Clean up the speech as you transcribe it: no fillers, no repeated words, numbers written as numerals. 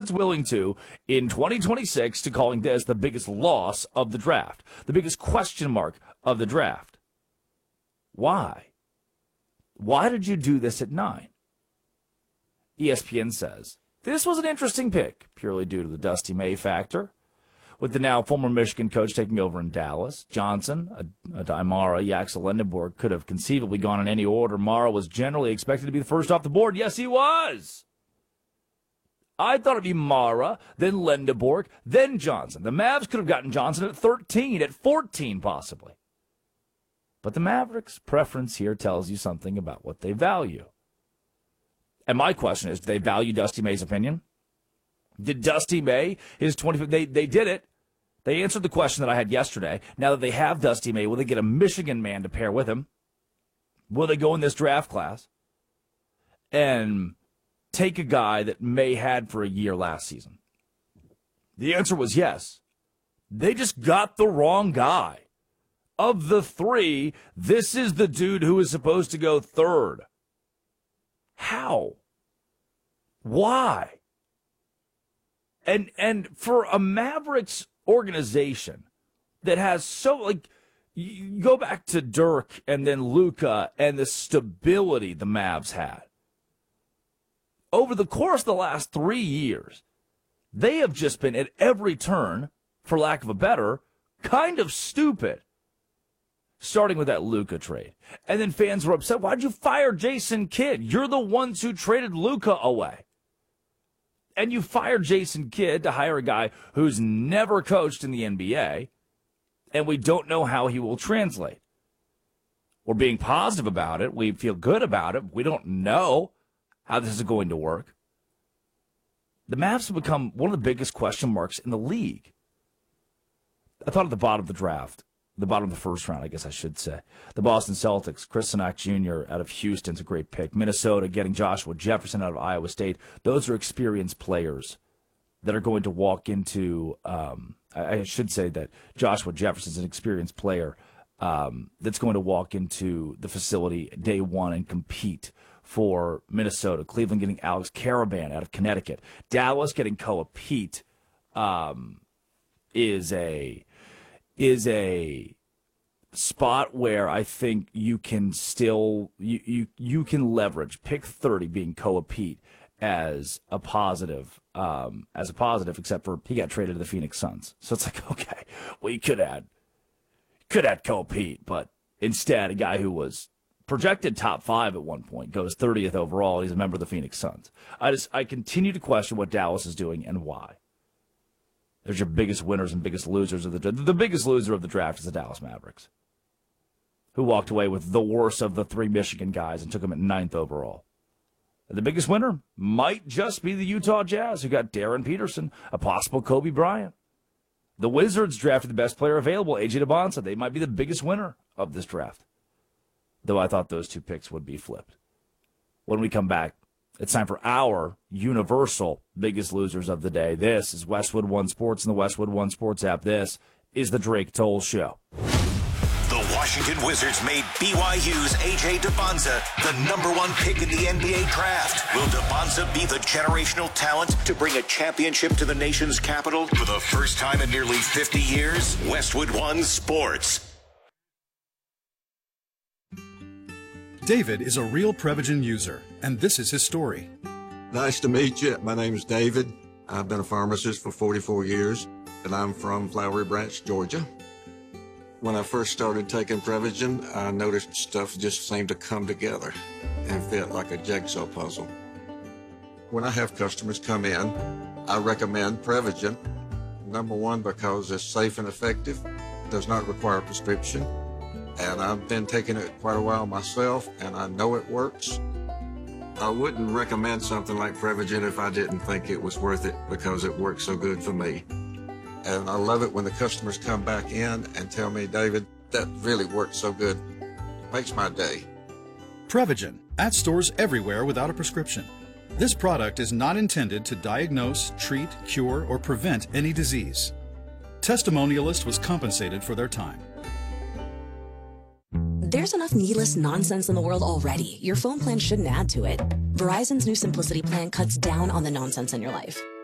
Wizards willing to, in 2026, to calling this the biggest loss of the draft, the biggest question mark of the draft? Why? Why did you do this at 9? ESPN says, this was an interesting pick, purely due to the Dusty May factor. With the now former Michigan coach taking over in Dallas, Johnson, Mara, Yaxel Lendeborg could have conceivably gone in any order. Mara was generally expected to be the first off the board. Yes, he was. I thought it'd be Mara, then Lendeborg, then Johnson. The Mavs could have gotten Johnson at 13, at 14 possibly. But the Mavericks' preference here tells you something about what they value. And my question is, do they value Dusty May's opinion? Did Dusty May, his 25, they did it. They answered the question that I had yesterday. Now that they have Dusty May, will they get a Michigan man to pair with him? Will they go in this draft class and take a guy that May had for a year last season? The answer was yes. They just got the wrong guy. Of the three, this is the dude who is supposed to go third. How? Why? And for a Mavericks organization that has so, like, you go back to Dirk and then Luka and the stability the Mavs had. Over the course of the last 3 years, they have just been at every turn, for lack of a better, kind of stupid. Starting with that Luka trade. And then fans were upset. Why'd you fire Jason Kidd? You're the ones who traded Luka away. And you fired Jason Kidd to hire a guy who's never coached in the NBA, and we don't know how he will translate. We're being positive about it. We feel good about it. We don't know how this is going to work. The Mavs have become one of the biggest question marks in the league. I thought at the bottom of the draft, the bottom of the first round, I guess I should say. The Boston Celtics, Chris Sinak Jr. out of Houston's a great pick. Minnesota getting Joshua Jefferson out of Iowa State. Those are experienced players that are going to walk into, I should say that Joshua Jefferson's an experienced player that's going to walk into the facility day one and compete for Minnesota. Cleveland getting Alex Caravan out of Connecticut. Dallas getting Koa Pete is a spot where I think you can still you can leverage pick 30 being Koa Pete as a positive, except for he got traded to the Phoenix Suns. So it's like, okay, well, you could add Koa Pete, but instead a guy who was projected top 5 at one point goes 30th overall, and he's a member of the Phoenix Suns. I continue to question what Dallas is doing and why. There's your biggest winners and biggest losers of the draft. The biggest loser of the draft is the Dallas Mavericks, who walked away with the worst of the 3 Michigan guys and took them at 9th overall. And the biggest winner might just be the Utah Jazz, who got Darren Peterson, a possible Kobe Bryant. The Wizards drafted the best player available, A.J. Debonsa. They might be the biggest winner of this draft, though I thought those 2 picks would be flipped. When we come back, it's time for our universal biggest losers of the day. This is Westwood One Sports and the Westwood One Sports app. This is the Drake Toll Show. The Washington Wizards made BYU's A.J. Debonsa the #1 pick in the NBA draft. Will Debonsa be the generational talent to bring a championship to the nation's capital for the first time in nearly 50 years? Westwood One Sports. David is a real Prevagen user, and this is his story. Nice to meet you. My name is David. I've been a pharmacist for 44 years, and I'm from Flowery Branch, Georgia. When I first started taking Prevagen, I noticed stuff just seemed to come together and fit like a jigsaw puzzle. When I have customers come in, I recommend Prevagen. #1, because it's safe and effective, does not require a prescription. And I've been taking it quite a while myself, and I know it works. I wouldn't recommend something like Prevagen if I didn't think it was worth it, because it works so good for me. And I love it when the customers come back in and tell me, David, that really works so good. Makes my day. Prevagen, at stores everywhere without a prescription. This product is not intended to diagnose, treat, cure, or prevent any disease. Testimonialist was compensated for their time. There's enough needless nonsense in the world already. Your phone plan shouldn't add to it. Verizon's new Simplicity plan cuts down on the nonsense in your life.